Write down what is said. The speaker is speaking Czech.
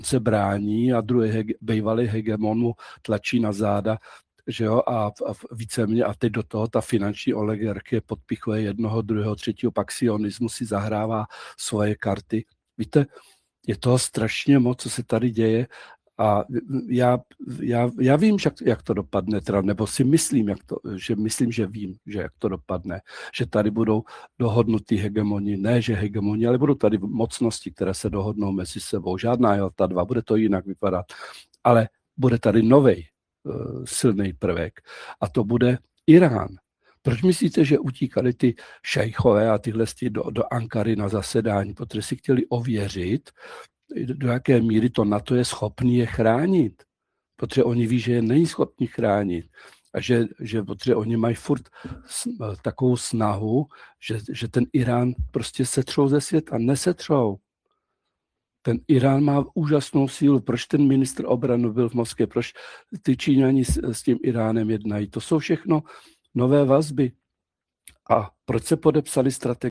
se brání a druhý bývalý hegemon mu tlačí na záda, že jo, a víceméně a teď do toho ta finanční oligarchie podpichuje jednoho, druhého, třetího, pak sionismus si zahrává svoje karty. Víte, je toho strašně moc, co se tady děje a já vím, jak to dopadne, teda, nebo si myslím, že vím, že jak to dopadne, že tady budou dohodnutý hegemoni, ne že hegemoni, ale budou tady mocnosti, které se dohodnou mezi sebou. Žádná Jalta 2, bude to jinak vypadat, ale bude tady novej silný prvek a to bude Irán. Proč myslíte, že utíkali ty šejchové a tyhle do Ankary na zasedání, protože si chtěli ověřit, do jaké míry to NATO je schopný je chránit. Protože oni ví, že je není schopný chránit. A že protože oni mají furt takovou snahu, že ten Irán prostě setřou ze světa. Nesetřou. Ten Irán má úžasnou sílu. Proč ten ministr obrany byl v Moskvě? Proč ty Číňani s tím Iránem jednají? To jsou všechno nové vazby. A proč se podepsali strategie?